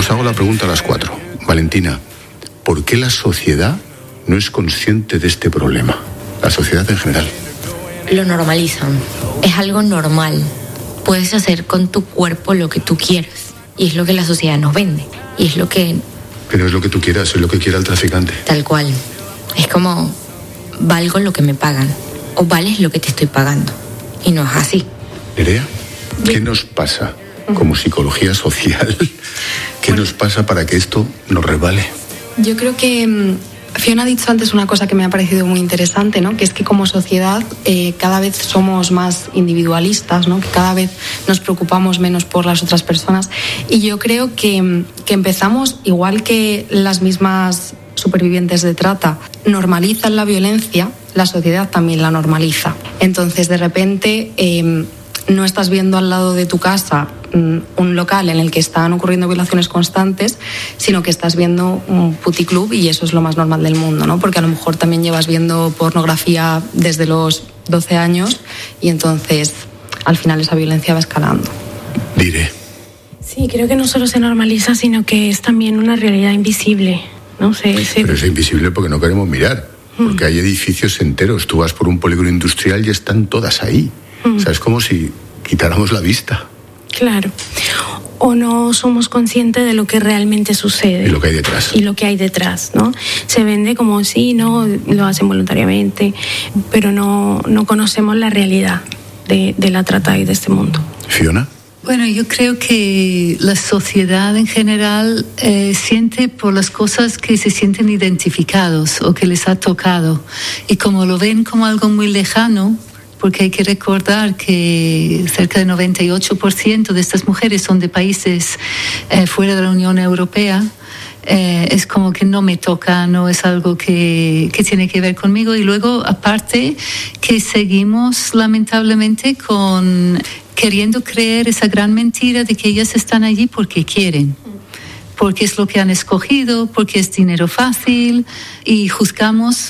Os hago la pregunta a las 4. Valentina, ¿por qué la sociedad no es consciente de este problema? La sociedad en general. Lo normalizan. Es algo normal. Puedes hacer con tu cuerpo lo que tú quieras. Y es lo que la sociedad nos vende. Y es lo que... Pero es lo que tú quieras, es lo que quiera el traficante. Tal cual. Es como, valgo lo que me pagan. O vales lo que te estoy pagando. Y no es así. Nerea, ¿qué nos pasa como psicología social? ¿Qué nos pasa para que esto nos resbale? Yo creo que Fiona ha dicho antes una cosa que me ha parecido muy interesante, ¿no? Que es que como sociedad cada vez somos más individualistas, ¿no? Que cada vez nos preocupamos menos por las otras personas. Y yo creo que empezamos, igual que las mismas supervivientes de trata normalizan la violencia, la sociedad también la normaliza. Entonces, de repente, no estás viendo al lado de tu casa un local en el que están ocurriendo violaciones constantes, sino que estás viendo un puticlub y eso es lo más normal del mundo, ¿no? Porque a lo mejor también llevas viendo pornografía desde los 12 años y entonces al final esa violencia va escalando. Diré. Sí, creo que no solo se normaliza, sino que es también una realidad invisible, ¿no? Pero es invisible porque no queremos mirar, porque hay edificios enteros. Tú vas por un polígono industrial y están todas ahí. O sea, es como si quitáramos la vista. Claro. O no somos conscientes de lo que realmente sucede. Y lo que hay detrás. Y lo que hay detrás, ¿no? Se vende como sí, no, lo hacen voluntariamente, pero no conocemos la realidad de la trata y de este mundo. ¿Fiona? Bueno, yo creo que la sociedad en general siente por las cosas que se sienten identificados o que les ha tocado. Y como lo ven como algo muy lejano, porque hay que recordar que cerca del 98% de estas mujeres son de países fuera de la Unión Europea, es como que no me toca, no es algo que tiene que ver conmigo. Y luego, aparte, que seguimos lamentablemente queriendo creer esa gran mentira de que ellas están allí porque quieren, porque es lo que han escogido, porque es dinero fácil, y juzgamos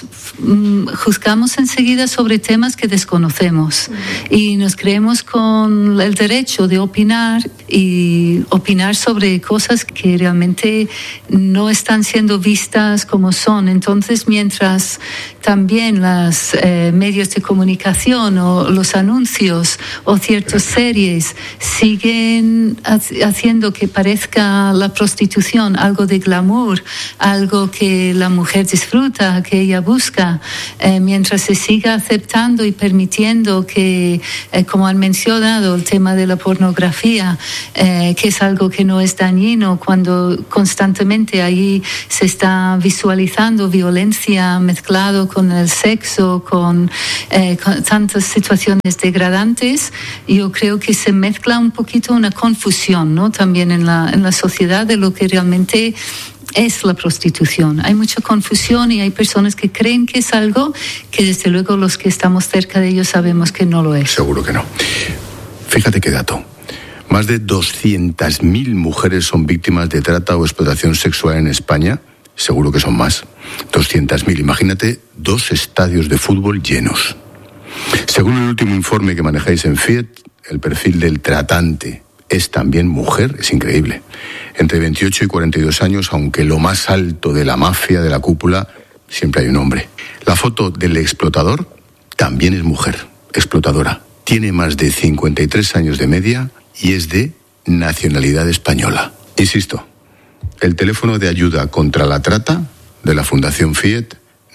enseguida sobre temas que desconocemos y nos creemos con el derecho de opinar y opinar sobre cosas que realmente no están siendo vistas como son. Entonces, mientras también los medios de comunicación o los anuncios o ciertas series siguen haciendo que parezca la prostitución algo de glamour, algo que la mujer disfruta, que ella busca, mientras se siga aceptando y permitiendo que, como han mencionado, el tema de la pornografía, que es algo que no es dañino, cuando constantemente ahí se está visualizando violencia mezclado con el sexo, con tantas situaciones degradantes, yo creo que se mezcla un poquito una confusión, ¿no? También en la sociedad de lo que realmente es la prostitución. Hay mucha confusión y hay personas que creen que es algo que desde luego los que estamos cerca de ellos sabemos que no lo es. Seguro que no. Fíjate qué dato. Más de 200.000 mujeres son víctimas de trata o explotación sexual en España. Seguro que son más. 200.000. Imagínate 2 estadios de fútbol llenos. Según el último informe que manejáis en Fiat, el perfil del tratante es también mujer. Es increíble. Entre 28 y 42 años, aunque lo más alto de la mafia, de la cúpula, siempre hay un hombre. La foto del explotador también es mujer, explotadora. Tiene más de 53 años de media y es de nacionalidad española. Insisto, el teléfono de ayuda contra la trata de la Fundación Fiat,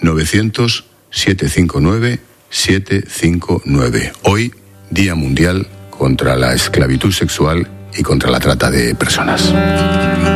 900-759-759. Hoy, Día Mundial contra la Esclavitud Sexual y contra la Trata de Personas.